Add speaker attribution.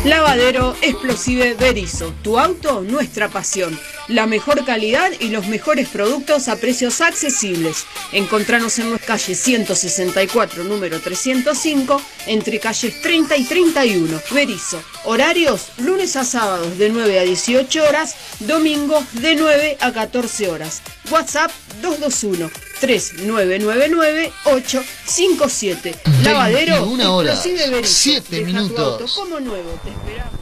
Speaker 1: Lavadero Explosive Berisso, tu auto, nuestra pasión. La mejor calidad y los mejores productos a precios accesibles. Encontranos en nuestra calle 164, número 305, entre calles 30 y 31. Berisso. Horarios, lunes a sábados de 9 a 18 horas, domingos de 9 a 14 horas. WhatsApp 221-3999-857. Lavadero Explosive Berisso.
Speaker 2: 7 minutos.
Speaker 1: Como nuevo, te esperamos.